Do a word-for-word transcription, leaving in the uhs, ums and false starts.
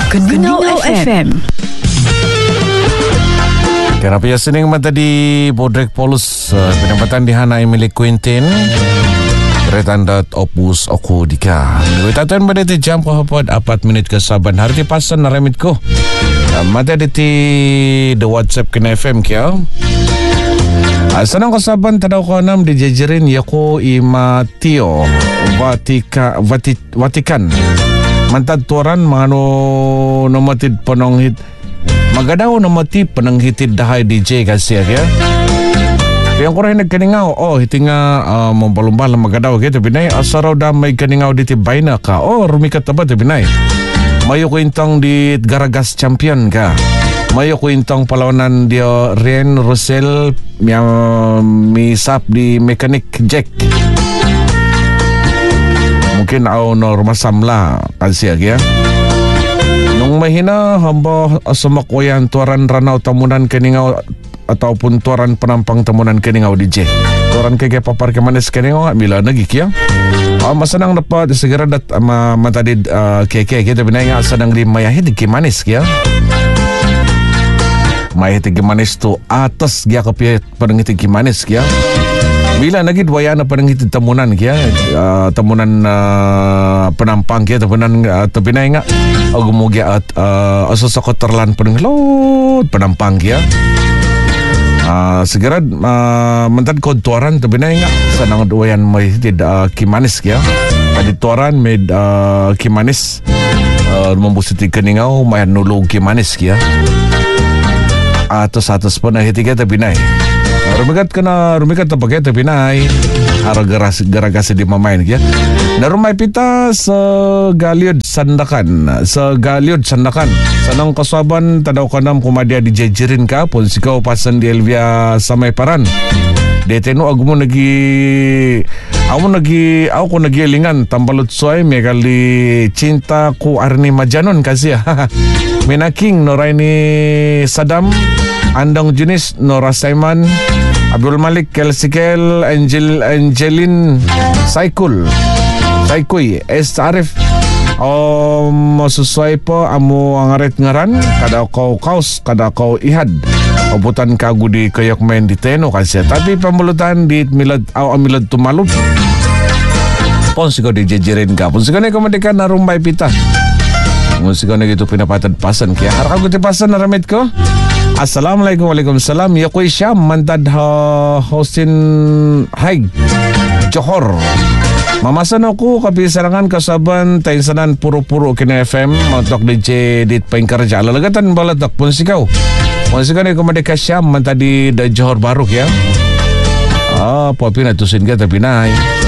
Keningau F M. Kenapa ya sening mata di Bodrek Polus uh, penempatan di Hana Emily Quintin Retandat Opus Oku Dika Witatan pada ti jam kahapod apat minit ke saban hari ti pasan naramit ko uh, mata di ti the WhatsApp kena F M kya uh, sanang kasaban tadaw ko nam di jajarin yako ima Tio Vatika, Vati, Vatikan mantad tuaran mangano nomatid panonghit magadaw na mati pananghitid dahay D J kasi ya. Yang kurang nagkaningaw, oh hiti nga uh, mampalumbal magadaw kita binay asaraw da may kaningaw diti bayna ka. Oh rumikat ba ti binay. Mayo ko intang di Garagas champion ka. Mayo ko intang palawanan dia Ren Rosel yang misap di Mechanic Jack. Mungkin au no rumasam lah kasi ya. Nung mahina hamba sumakwayan tuaran ranaw tamunan keningaw ataupun tuaran penampang tamunan keningaw D J. Tuaran kaya papar kemanis keningaw bila nagik ya. Ah masanang dapat segera dat ama matadid uh, keke kita binay nga sanang di mayahid kimanis ya. Mayahid kimanis tu atas gya kapya panangiti kimanis ya. Bila lagi dua yana panangiti tamunan kya uh, tamunan uh, penampang kya tamunan uh, tapinay nga agumugi at uh, asasakot terlan pananglot penampang kya uh, segera uh, mentad kod tuaran tapinay nga sanang dua yan may tidak uh, kimanis kya padi tuaran may uh, kimanis uh, membusiti keningaw may nulog kimanis kya atas-atas pa na hitiga tapinay. Rumikat ka na, rumikat na pakita, pinay. Aragas, garagasi di mamain kaya. Narumay pita sa Galiod Sandakan. Sa Galiod Sandakan. Sanang kasaban, tadaw ka nam kumadya di jejerin ka. Pun sikaw pasan di Elvia Samay Paran. Dete no, ag mo nagi... Ako nagi... Ako ko nagialingan. Tambalot soy, may kali cinta ko arni majanon kasi. Minaking, noray ni Saddam. Andong Junis, Nora Saiman, Abdul Malik, Kelsikel, Angel, Angelin, Saikul, Saikoy, S. Arif, o masusuay po amo ang arit ngaran, kada ko kaus, kada ko ihad, obutan kagudi kayok main di teno kasi, tapi pamulutan di milad, aw amilad tumalub, ponsiko di jejerin ka, ponsiko na kumadikan na rumbay pita, ponsiko na gitu pinapatad pasan, kaya harap ko ti pasan na ramit ko. Assalamualaikum Waalaikumsalam. Ya kuy Syam mantad ha Hosin Haig Johor. Mamasan ako kapisarangan kasaban tainsanan puro-puro kina F M matok D J dit paingkarja lalagatan balatak pun sikaw. Pun sikaw ni kumadika Syam mantad di Johor Baruk ya. Ah, papi na tusin ka tapi nay.